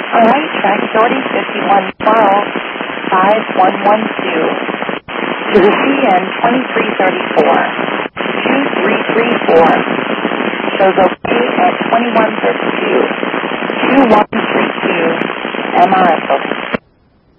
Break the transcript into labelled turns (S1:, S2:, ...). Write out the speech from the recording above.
S1: All right, track shorty 5112-5112 to the CN 2334, 2334, shows okay at 2132, 2132, MRS.